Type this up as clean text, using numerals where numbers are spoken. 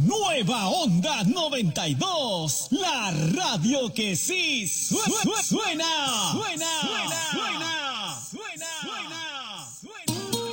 Nueva Onda 92, la radio que sí suena.